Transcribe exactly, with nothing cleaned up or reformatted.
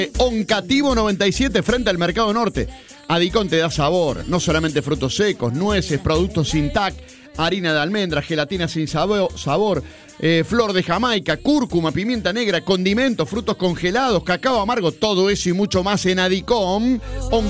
Oncativo noventa y siete frente al Mercado Norte. Adicom te da sabor, no solamente frutos secos, nueces, productos sin T A C, harina de almendra, gelatina sin sabor, sabor eh, flor de Jamaica, cúrcuma, pimienta negra, condimentos, frutos congelados, cacao amargo, todo eso y mucho más en Adicom.